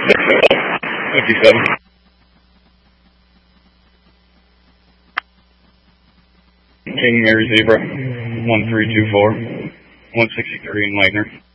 57. King Mary Zebra, 1324, 163 in Wagner.